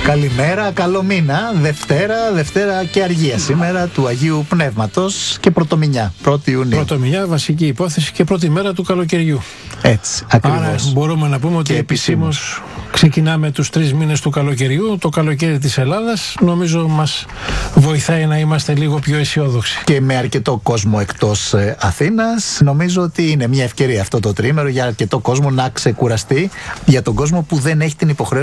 Καλημέρα, καλό μήνα. Δευτέρα και αργία σήμερα του Αγίου Πνεύματος και Πρωτομηνιά, 1η Ιουνίου. Πρωτομηνιά, βασική υπόθεση και πρώτη μέρα του καλοκαιριού. Έτσι, ακριβώς. Άρα μπορούμε να πούμε ότι επισήμως ξεκινάμε τους 3 μήνες του καλοκαιριού. Το καλοκαίρι της Ελλάδας νομίζω μας βοηθάει να είμαστε λίγο πιο αισιόδοξοι. Και με αρκετό κόσμο εκτός Αθήνας, νομίζω ότι είναι μια ευκαιρία αυτό το τρίμερο για αρκετό κόσμο να ξεκουραστεί. Για τον κόσμο που δεν έχει την υποχρέωση